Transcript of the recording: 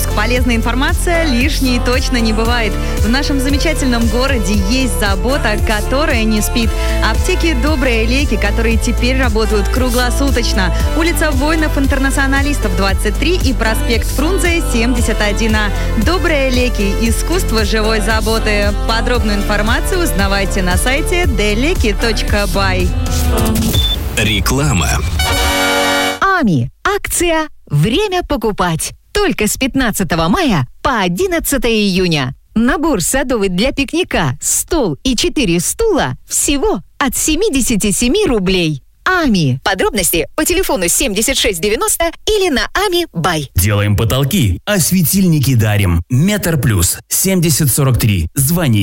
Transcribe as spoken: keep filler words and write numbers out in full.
Полезная информация лишней точно не бывает. В нашем замечательном городе есть забота, которая не спит. Аптеки «Добрые леки», которые теперь работают круглосуточно. Улица Воинов-Интернационалистов, двадцать три и проспект Фрунзе, семьдесят один А. «Добрые леки. Искусство живой заботы». Подробную информацию узнавайте на сайте делеки точка бай. Реклама. АМИ. Акция «Время покупать». Только с пятнадцатого мая по одиннадцатое июня. Набор садовый для пикника, стол и четыре стула всего от семьдесят семь рублей. АМИ. Подробности по телефону семьдесят шесть девяносто или на ами бай. Делаем потолки, а светильники дарим. Метр плюс семьдесят сорок три. Звони.